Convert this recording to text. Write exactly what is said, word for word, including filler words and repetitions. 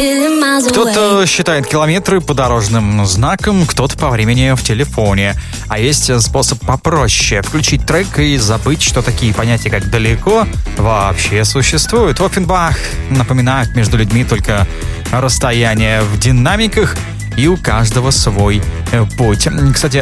Кто-то считает километры по дорожным знакам, кто-то по времени в телефоне. А есть способ попроще. Включить трек и забыть, что такие понятия, как «далеко», вообще существуют. Оффенбах напоминают между людьми только расстояние в динамиках, и у каждого свой путь. Кстати,